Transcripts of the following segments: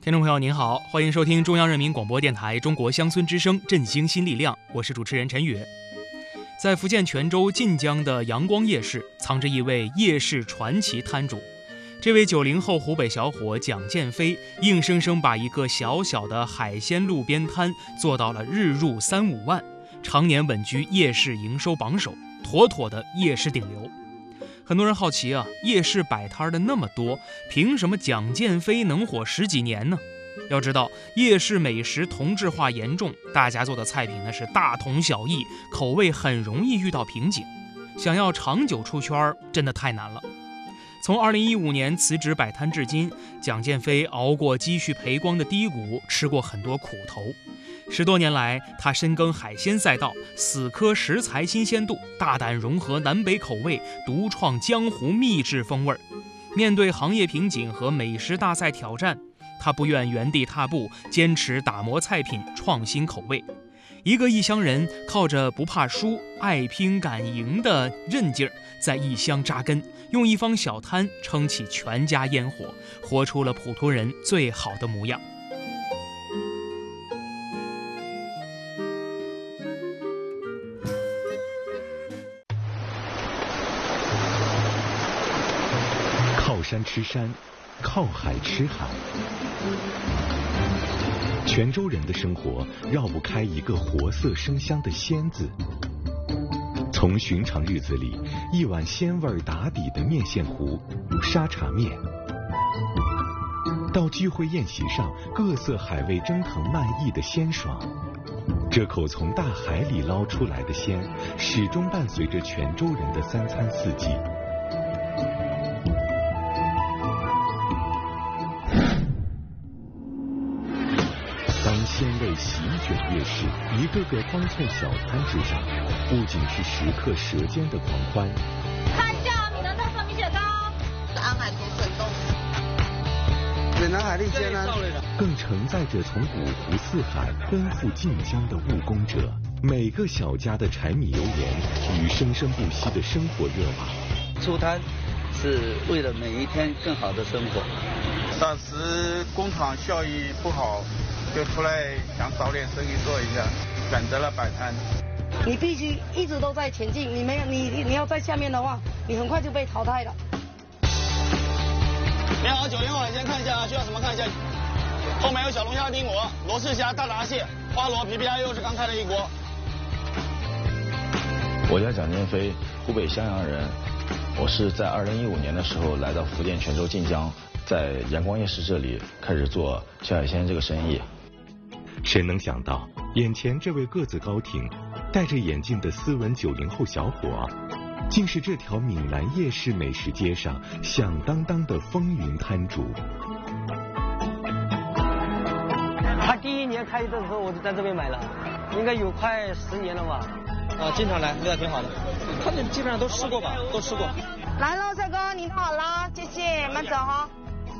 听众朋友您好，欢迎收听中央人民广播电台中国乡村之声振兴新力量，我是主持人陈宇。在福建泉州晋江的阳光夜市，藏着一位夜市传奇摊主。这位90后湖北小伙蒋建飞，硬生生把一个小小的海鲜路边摊做到了日入3、5万，常年稳居夜市营收榜首，妥妥的夜市顶流。很多人好奇啊，夜市摆摊的那么多，凭什么蒋建飞能火10几年呢？要知道，夜市美食同质化严重，大家做的菜品呢是大同小异，口味很容易遇到瓶颈，想要长久出圈真的太难了。从2015年辞职摆摊至今，蒋建飞熬过积蓄赔光的低谷，吃过很多苦头。10多年来，他深耕海鲜赛道，死磕食材新鲜度，大胆融合南北口味，独创江湖秘制风味。面对行业瓶颈和美食大赛挑战，他不愿原地踏步，坚持打磨菜品，创新口味。一个异乡人靠着不怕输、爱拼敢赢的韧劲儿，在异乡扎根，用一方小摊撑起全家烟火，活出了普通人最好的模样。 靠山吃山，靠海吃海。泉州人的生活绕不开一个活色生香的鲜字。从寻常日子里一碗鲜味打底的面线糊、沙茶面，到聚会宴席上各色海味蒸腾漫溢的鲜爽，这口从大海里捞出来的鲜，始终伴随着泉州人的3餐4季。鲜味席卷夜市，一个个方寸小摊之上，不仅是食客舌尖的狂欢。 看价，闽南豆粉米血糕，安海土笋冻， 闽南海蛎煎呢， 更承载着从五湖四海奔赴晋江的务工者，每个小家的柴米油盐与生生不息的生活热网。 出摊是为了每一天更好的生活。 当时工厂效益不好，就出来想找点生意做一下，选择了摆摊。 你必须一直都在前进，你要在下面的话，你很快就被淘汰了。 你好，90后海鲜看一下，需要什么看一下。后面有小龙虾、丁螺、罗氏虾、大闸蟹、花螺、皮皮虾，又是刚开的一锅。 我叫蒋建飞，湖北襄阳人。我是在2015年的时候来到福建泉州晋江，在阳光夜市这里开始做小海鲜这个生意。 谁能想到，眼前这位个子高挺、戴着眼镜的斯文90后小伙，竟是这条闽南夜市美食街上响当当的风云摊主。 他第1年开的时候，我就在这边买了，应该有快10年了吧。 经常来，味道挺好的。他们基本上都吃过吧，都吃过。 来喽，帅哥，您好啦，谢谢，慢走哈。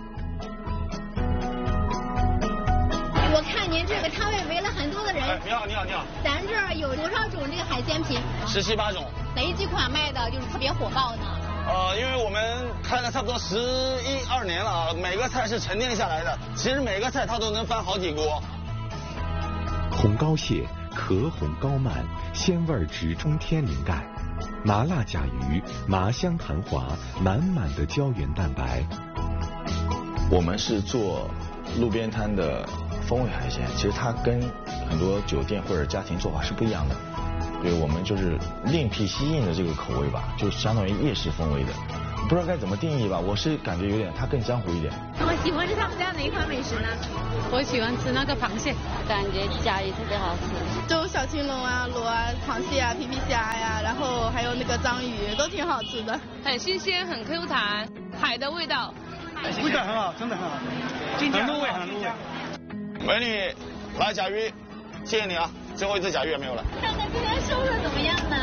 我看您这个摊位围了很多的人。 你好。 咱这儿有多少种这个海鲜品 ？17、18种。 哪几款卖的就是特别火爆呢？ 因为我们开了差不多11、12年了啊，每个菜是沉淀下来的，其实每个菜它都能翻好几锅。 红膏蟹壳红膏漫，鲜味直冲天灵盖；麻辣甲鱼麻香弹滑，满满的胶原蛋白。 我们是做路边摊的风味海鲜，其实它跟很多酒店或者家庭做法是不一样的。对，我们就是另辟蹊径的这个口味吧，就相当于夜市风味的。不知道该怎么定义吧，我是感觉有点它更江湖一点。 我喜欢吃他们家哪一款美食呢？ 我喜欢吃那个螃蟹， 感觉甲鱼特别好吃。 就小青龙啊、螺啊、螃蟹啊、皮皮虾呀，然后还有那个章鱼，都挺好吃的。 很新鲜，很 Q 弹，海的味道。 味道很好，真的很好，很入味，很入味。 美女，来甲鱼，谢谢你啊，最后一只甲鱼也没有了。 看看今天收入怎么样呢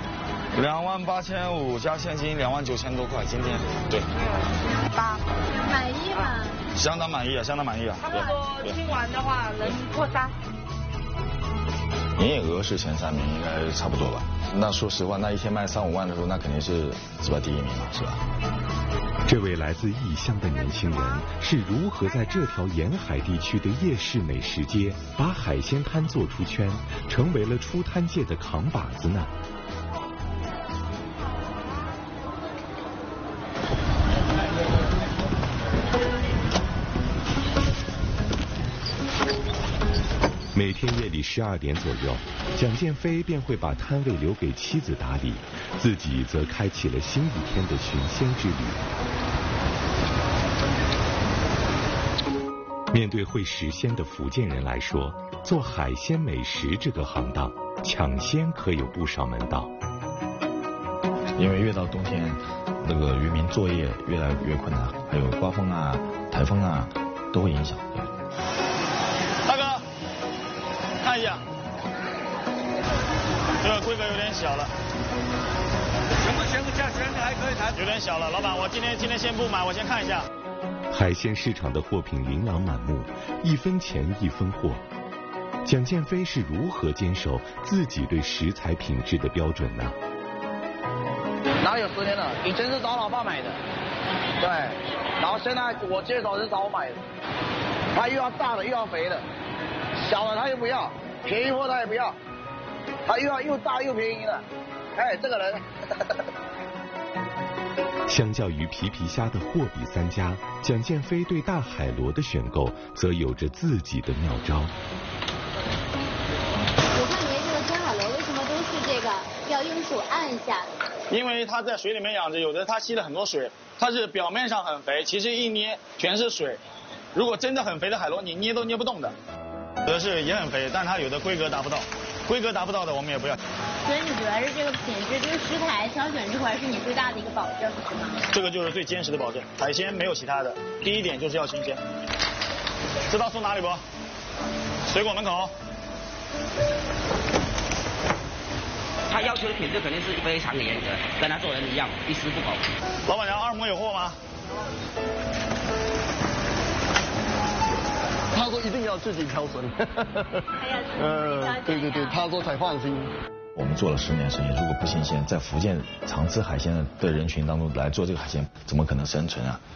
？28500加现金29000多块，今天对。 满意吗？ 相当满意啊，相当满意啊。 差不多听完的话能破3。 营业额是前3名，应该差不多吧。那说实话，那一天卖3、5万的时候，那肯定是吧第1名嘛，是吧？ 这位来自异乡的年轻人是如何在这条沿海地区的夜市美食街把海鲜摊做出圈，成为了出摊界的扛把子呢？每天夜里12点左右，蒋建飞便会把摊位留给妻子打理，自己则开启了新一天的寻鲜之旅。面对会食鲜的福建人来说，做海鲜美食这个行当，抢鲜可有不少门道。 因为越到冬天，那个渔民作业越来越困难，还有刮风啊、台风啊，都会影响。 大哥，看一下，这个规格有点小了。行不行？价钱还可以谈。有点小了，老板，我今天先不买，我先看一下。 海鲜市场的货品琳琅满目，1分钱1分货。蒋建飞是如何坚守自己对食材品质的标准呢？ 哪有10年了？以前是找老爸买的，对，然后现在我接手是找我买的。他又要大的又要肥的，小的他又不要，便宜货他也不要，他又大又便宜的，哎，这个人。 相较于皮皮虾的货比三家，蒋建飞对大海螺的选购则有着自己的妙招。 我看您这个深海螺为什么都是这个要用手按一下？ 因为它在水里面养着，有的它吸了很多水，它是表面上很肥，其实一捏全是水。如果真的很肥的海螺，你捏都捏不动的。有的是也很肥，但它有的规格达不到，规格达不到的我们也不要。 所以你觉得是这个品质，就是食材挑选这块是你最大的一个保证，是吗？ 这个就是最坚实的保证，海鲜没有其他的。第一点就是要新鲜。知道送哪里不？水果门口。 他要求的品质肯定是非常的严格，跟他做人一样，一丝不苟。 老板娘，2亩有货吗？ 他说一定要自己挑选。对，他说才放心。 我们做了10年生意，如果不新鲜，在福建常吃海鲜的人群当中来做这个海鲜，怎么可能生存啊？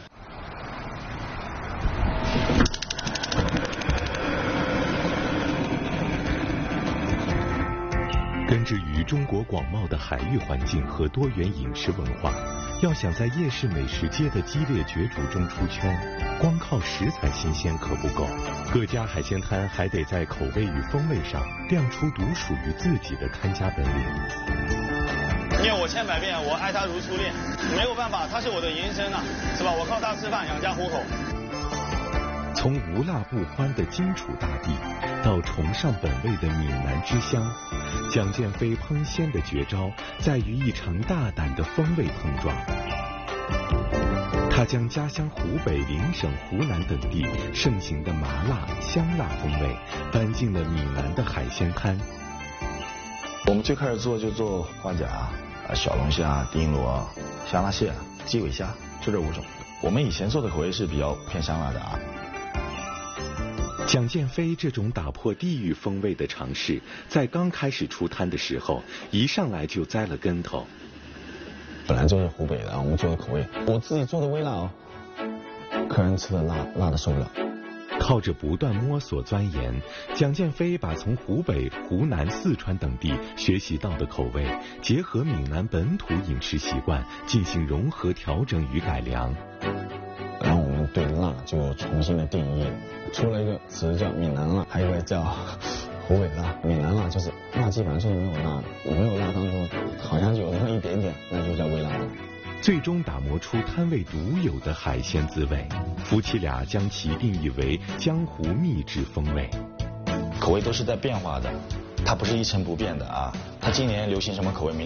根植于中国广袤的海域环境和多元饮食文化，要想在夜市美食街的激烈角逐中出圈，光靠食材新鲜可不够，各家海鲜摊还得在口味与风味上亮出独属于自己的看家本领。 念我千百遍，我爱他如初恋，没有办法，他是我的营生啊，是吧？我靠他吃饭养家糊口。 从无辣不欢的荆楚大地，到崇尚本味的闽南之乡，蒋建飞烹鲜的绝招在于一场大胆的风味碰撞。他将家乡湖北、邻省湖南等地盛行的麻辣、香辣风味搬进了闽南的海鲜摊。 我们最开始做就做花甲、小龙虾、丁螺、香辣蟹、鸡尾虾，就这5种。我们以前做的口味是比较偏香辣的啊。 蒋建飞这种打破地域风味的尝试，在刚开始出摊的时候，一上来就栽了跟头。 本来就是湖北的，我们做的口味，我自己做的微辣哦，客人吃的辣的受不了。 靠着不断摸索钻研，蒋建飞把从湖北、湖南、四川等地学习到的口味，结合闽南本土饮食习惯进行融合调整与改良。 然后我们对辣就重新的定义，出了一个词叫闽南辣，还有一个叫湖北辣。闽南辣就是辣基本上就是没有辣的，没有辣当中好像有那么一点点，那就叫微辣的。 最终打磨出摊位独有的海鲜滋味，夫妻俩将其定义为江湖秘制风味。 口味都是在变化的，它不是一成不变的啊。它今年流行什么口味，